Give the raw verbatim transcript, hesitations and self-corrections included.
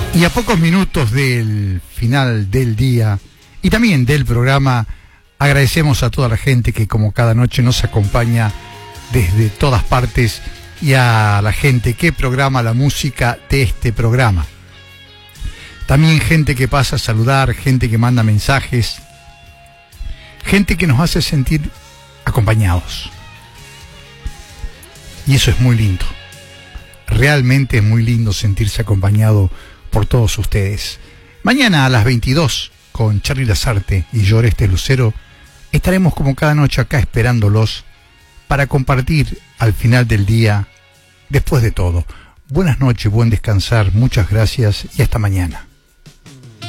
Y a pocos minutos del final del día y también del programa, agradecemos a toda la gente que como cada noche nos acompaña desde todas partes y a la gente que programa la música de este programa. También gente que pasa a saludar, gente que manda mensajes, gente que nos hace sentir acompañados. Y eso es muy lindo. Realmente es muy lindo sentirse acompañado por todos ustedes. Mañana a las veintidós, con Charly Lazarte y yo, Oreste Lucero, estaremos como cada noche acá esperándolos para compartir al final del día, después de todo. Buenas noches, buen descansar, muchas gracias y hasta mañana.